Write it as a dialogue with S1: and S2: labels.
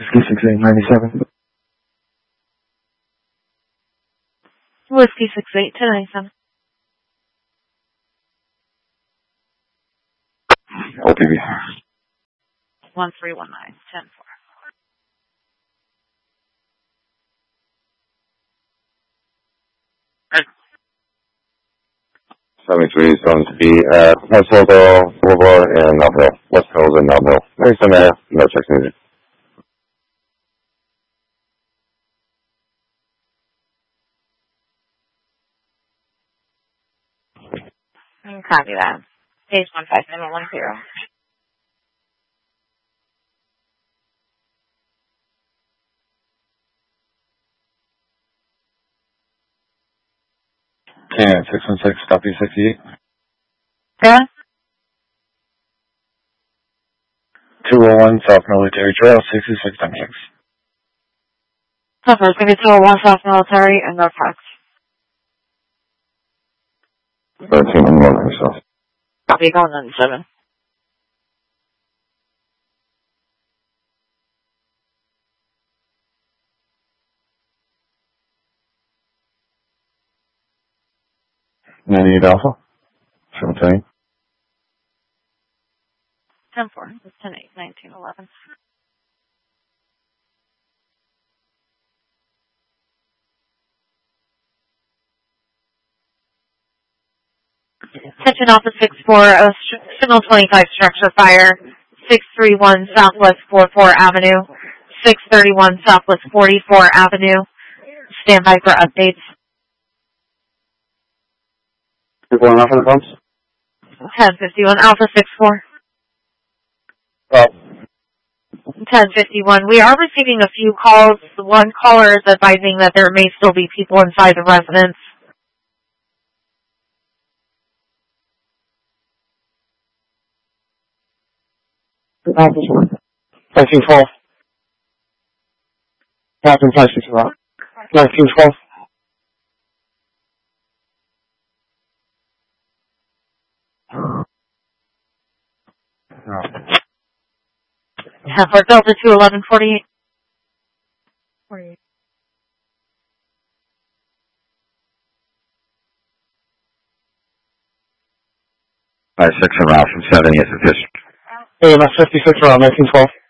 S1: Whiskey 6897.
S2: Whiskey 68 1097.
S1: OPV.
S2: 1319 10-4.
S1: 73 Stone Speed at Pennsylvania Boulevard and Melville. West Hills and Melville. Thanks for that. No checks needed.
S2: Copy that. Page 15710.
S1: Can 616 copy 68.
S2: Yeah?
S1: 201 South Military Trail 6676.
S2: So first, give me 201 South Military and no text.
S1: 1311 yourself.
S2: Copy, going on 7.
S1: Alpha. 17.
S2: 10-4. It's 10-8, 1911. Attention Office 6-4, Signal 25 structure fire, 631 Southwest 44 Avenue, 631 Southwest 44 Avenue. Stand by for updates.
S1: You're going off on the pumps?
S2: 1051 Alpha 6-4.
S1: Oh.
S2: 1051. We are receiving a few calls. One caller is advising that there may still be people inside the residence.
S1: Captain 12. Captain 561. 1912.
S2: For Delta 21148. 48.
S1: By 6 and Ralph from 70 is official. AMS 56 around 1912.